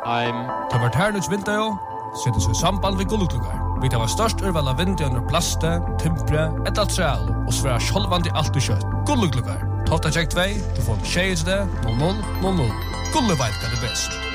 Ta vart her nuts vinter jo, setter seg samband ved gulluklugar. Vi tar størst urval av vind under plaste, timpre, etla træl og sværa sjolvandi alt og kjøtt. Gulluklugar. Tofta check 2, du får 6 0000. Gulleveit kan det best.